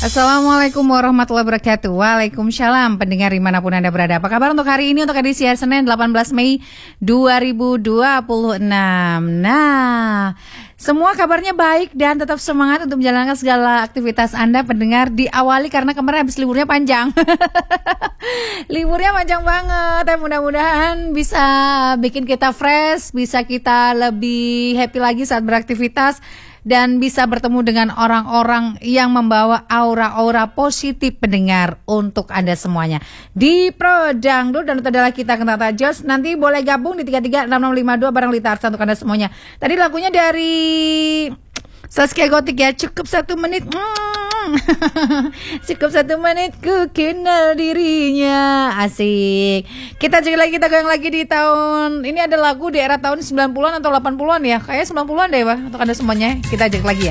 Assalamualaikum warahmatullahi wabarakatuh. Waalaikumsalam pendengar dimanapun Anda berada. Apa kabar untuk hari ini, untuk edisi hari Senin 18 Mei 2026. Nah, semua kabarnya baik dan tetap semangat untuk menjalankan segala aktivitas Anda pendengar. Diawali karena kemarin habis liburnya panjang. Liburnya panjang banget. Mudah-mudahan bisa bikin kita fresh, bisa kita lebih happy lagi saat beraktivitas, dan bisa bertemu dengan orang-orang yang membawa aura-aura positif pendengar untuk Anda semuanya. Di Pro Dangdut dan adalah kita Kentata Jos. Nanti boleh gabung di 336652 bareng Lita Arsa untuk Anda semuanya. Tadi lagunya dari Saskia Gotik ya, cukup 1 menit. Cukup 1 menit ku kenal dirinya. Asik. Kita cek lagi, kita goyang lagi di tahun. Ini ada lagu di era tahun 90-an atau 80-an ya. Kayaknya 90-an deh, Pak. Untuk Anda semuanya. Kita cek lagi ya.